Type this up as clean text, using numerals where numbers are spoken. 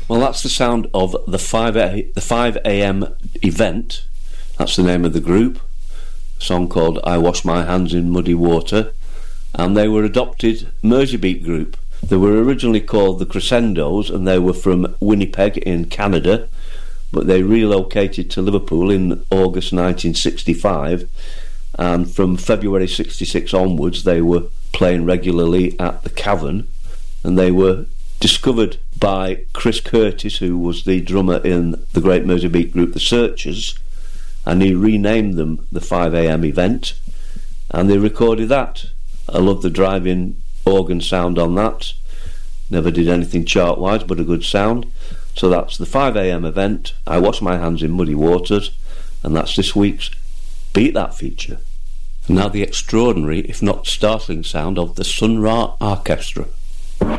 Well, that's the sound of the 5 a.m. event. That's the name of the group. A song called I Wash My Hands in Muddy Water. And they were adopted Merseybeat group. They were originally called the Crescendos, and they were from Winnipeg in Canada, but they relocated to Liverpool in August 1965, and from February 66 onwards they were playing regularly at the Cavern, and they were discovered by Chris Curtis, who was the drummer in the great Merseybeat group The Searchers, and he renamed them the 5 a.m. event, and they recorded that. I love the driving organ sound on that. Never did anything chart wise, but a good sound. So that's the 5 a.m. event, I Wash My Hands in Muddy Waters, and that's this week's Beat That feature. Now the extraordinary, if not startling, sound of the Sun Ra Orchestra.